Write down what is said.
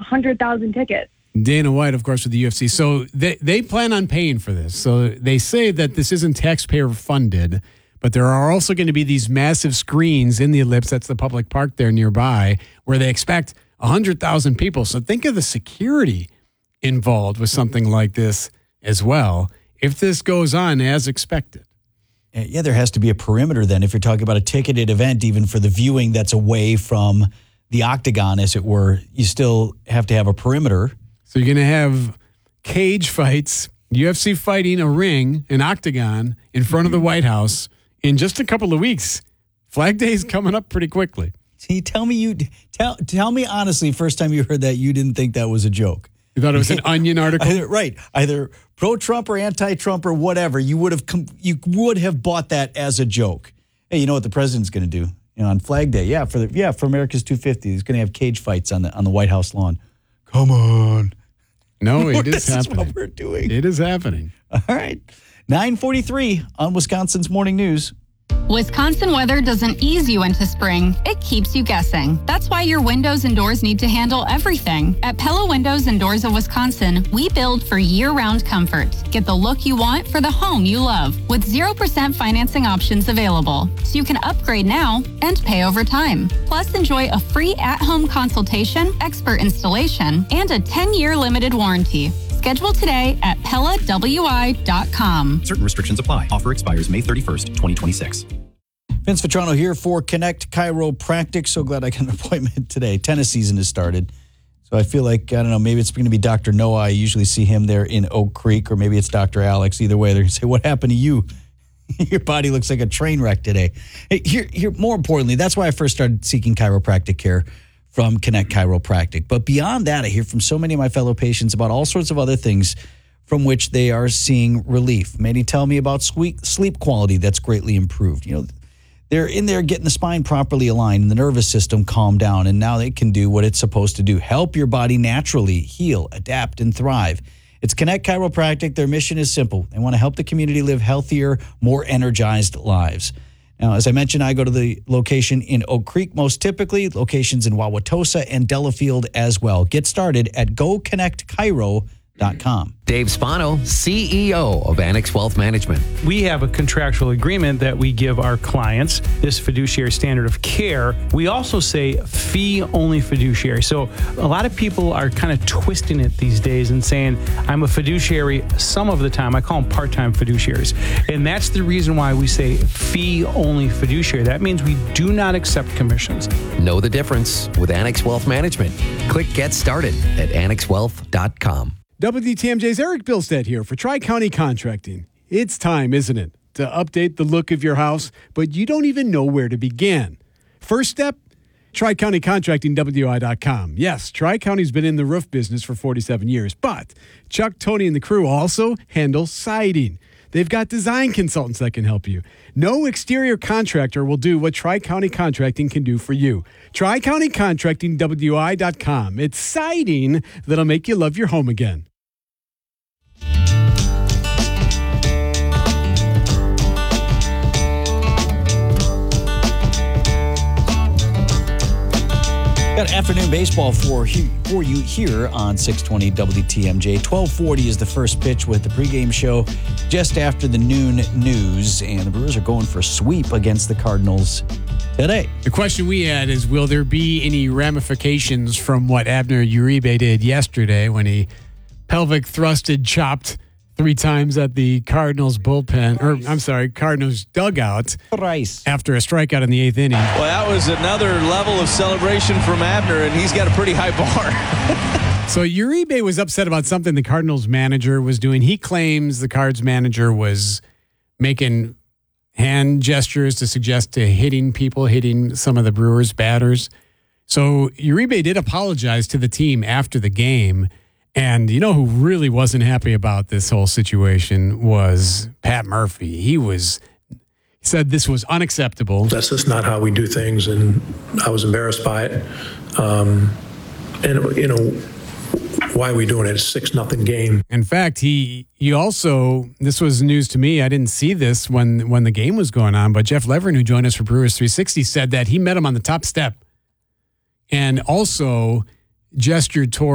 100,000 tickets. Dana White, of course, with the UFC. So they plan on paying for this. So they say that this isn't taxpayer funded, but there are also going to be these massive screens in the Ellipse, that's the public park there nearby, where they expect 100,000 people. So think of the security involved with something like this as well, if this goes on as expected. Yeah, there has to be a perimeter then if you're talking about a ticketed event, even for the viewing that's away from the octagon, as it were. You still have to have a perimeter. So you're going to have cage fights, UFC fighting a ring, an octagon in front of the White House in just a couple of weeks. Flag Day is coming up pretty quickly. See, tell me honestly, first time you heard that, you didn't think that was a joke. You thought it was an Onion article? Either pro-Trump or anti-Trump or whatever. You would have bought that as a joke. Hey, you know what the president's going to do? On Flag Day, for America's 250, he's going to have cage fights on the White House lawn. Come on. No, it is happening. This is what we're doing. It is happening. All right. 9:43 on Wisconsin's Morning News. Wisconsin weather doesn't ease you into spring. It keeps you guessing. That's why your windows and doors need to handle everything. At Pella Windows and Doors of Wisconsin, we build for year-round comfort. Get the look you want for the home you love with 0% financing options available. So you can upgrade now and pay over time. Plus, enjoy a free at-home consultation, expert installation, and a 10-year limited warranty. Schedule today at PellaWI.com. Certain restrictions apply. Offer expires May 31st, 2026. Vince Vitrano here for Connect Chiropractic. So glad I got an appointment today. Tennis season has started. So I feel like, I don't know, maybe it's going to be Dr. Noah. I usually see him there in Oak Creek, or maybe it's Dr. Alex. Either way, they're going to say, what happened to you? Your body looks like a train wreck today. Hey, here, more importantly, that's why I first started seeking chiropractic care from Connect Chiropractic. But beyond that, I hear from so many of my fellow patients about all sorts of other things from which they are seeing relief. Many tell me about sleep quality that's greatly improved. They're in there getting the spine properly aligned and the nervous system calmed down, and now they can do what it's supposed to do, help your body naturally heal, adapt, and thrive. It's Connect Chiropractic. Their mission is simple. They want to help the community live healthier, more energized lives. Now, as I mentioned, I go to the location in Oak Creek most typically, locations in Wauwatosa and Delafield as well. Get started at GoConnectChiro.com. Dave Spano, CEO of Annex Wealth Management. We have a contractual agreement that we give our clients, this fiduciary standard of care. We also say fee-only fiduciary. So a lot of people are kind of twisting it these days and saying, I'm a fiduciary some of the time. I call them part-time fiduciaries. And that's the reason why we say fee-only fiduciary. That means we do not accept commissions. Know the difference with Annex Wealth Management. Click Get Started at AnnexWealth.com. WTMJ's Eric Bilstead here for Tri-County Contracting. It's time, isn't it, to update the look of your house, but you don't even know where to begin. First step, Tri-County Contracting, WI.com. Yes, Tri-County's been in the roof business for 47 years, but Chuck, Tony, and the crew also handle siding. They've got design consultants that can help you. No exterior contractor will do what Tri-County Contracting can do for you. Tri-County Contracting, WI.com. It's siding that'll make you love your home again. Got afternoon baseball for you here on 620 WTMJ. 12:40 is the first pitch with the pregame show just after the noon news. And the Brewers are going for a sweep against the Cardinals today. The question we had is, will there be any ramifications from what Abner Uribe did yesterday when he pelvic thrusted, chopped 3 times at the Cardinals bullpen, Cardinals dugout Thrice. after a strikeout in the 8th inning. Well, that was another level of celebration from Abner, and he's got a pretty high bar. So Uribe was upset about something the Cardinals manager was doing. He claims the Cards manager was making hand gestures to suggest to hitting some of the Brewers batters. So Uribe did apologize to the team after the game. And you know who really wasn't happy about this whole situation was Pat Murphy. He said this was unacceptable. That's just not how we do things, and I was embarrassed by it. And why are we doing it? It's 6-0 game. In fact, he also, this was news to me. I didn't see this when the game was going on, but Jeff Levering, who joined us for Brewers 360, said that he met him on the top step and also gestured toward